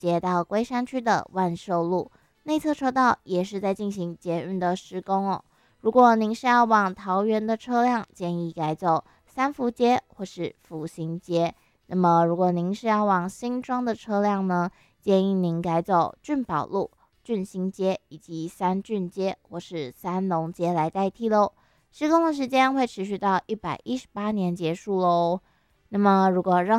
接到龟山区的万寿路，内侧车道也是在进行捷运的施工哦。如果您是要往桃园的车辆，建议改走三福街或是复兴街。那么如果您是要往新庄的车辆呢，建议您改走俊宝路、俊兴街以及三俊街或是三龙街来代替喽。施工的时间会持续到118年结束喽。那么如果任